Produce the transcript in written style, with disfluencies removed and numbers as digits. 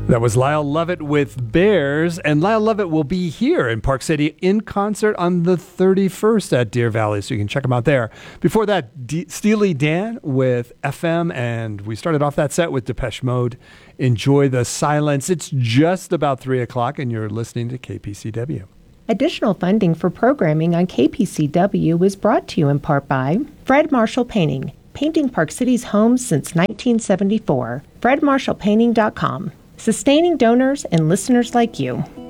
That was Lyle Lovett with Bears, and Lyle Lovett will be here in Park City in concert on the 31st at Deer Valley, so you can check him out there. Before that, Steely Dan with FM, and we started off that set with Depeche Mode. Enjoy the silence. It's just about 3 o'clock, and you're listening to KPCW. Additional funding for programming on KPCW is brought to you in part by Fred Marshall Painting, painting Park City's homes since 1974. FredMarshallPainting.com. Sustaining donors and listeners like you.